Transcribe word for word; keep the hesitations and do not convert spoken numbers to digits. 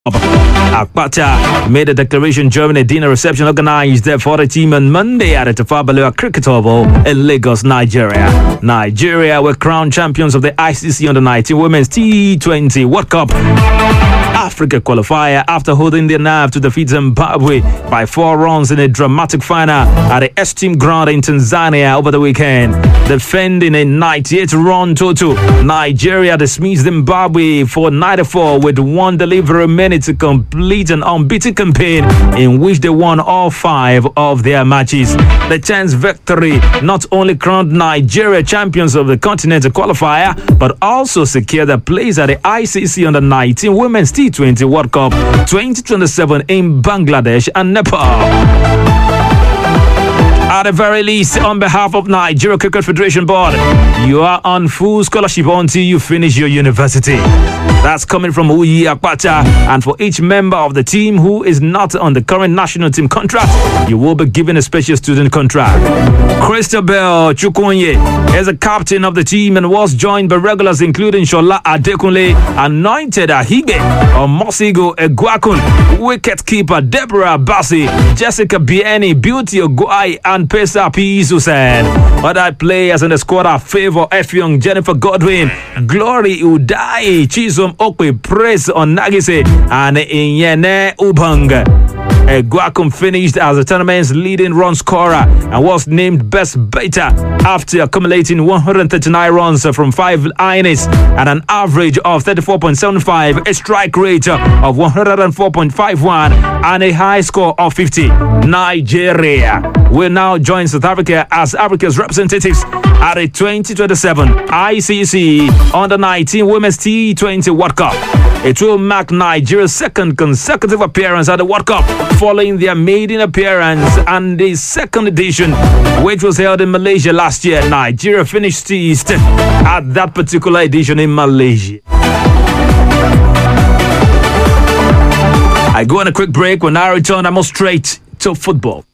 Akpata made a declaration during a dinner reception organized for the team on Monday at the Tafawa Balewa Cricket Oval in Lagos, Nigeria. Nigeria were crowned champions of the I C C Under nineteen Women's T twenty World Cup Africa qualifier after holding their nerve to defeat Zimbabwe by four runs in a dramatic final at the Esteem Ground in Tanzania over the weekend. Defending a ninety-eight run total, Nigeria dismissed Zimbabwe for ninety-four with one delivery remaining to complete an unbeaten campaign in which they won all five of their matches. The chance victory not only crowned Nigeria champions of the continental qualifier, but also secured a place at the I C C Under nineteen Women's T twenty World Cup twenty twenty-seven in Bangladesh and Nepal. At the very least, on behalf of Nigeria Cricket Federation Board, you are on full scholarship until you finish your university. That's coming from Uyi Akpata. And for each member of the team who is not on the current national team contract, you will be given a special student contract. Christabel Chukwunye is a captain of the team and was joined by regulars including Shola Adekunle, anointed Ahibe, Omosigo Egwakun, wicketkeeper Deborah Bassi, Jessica Bieni, Beauty Ogwai, and Pesa P. Susan. Other players in the squad are Favor Effiong, Jennifer Godwin, Glory Udai, Chisom Okwe, Praise Onagise, and Inyene Ubang. Egwakun finished as the tournament's leading run scorer and was named best batter after accumulating one hundred thirty-nine runs from five innings and an average of thirty-four point seven five, a strike rate of one hundred four point five one, and a high score of fifty. Nigeria will now join South Africa as Africa's representatives at the twenty twenty-seven I C C Under nineteen Women's T twenty World Cup. It will mark Nigeria's second consecutive appearance at the World Cup, following their maiden appearance and the second edition, which was held in Malaysia last year. Nigeria finished sixth at that particular edition in Malaysia. I go on a quick break. When I return, I'm straight to football.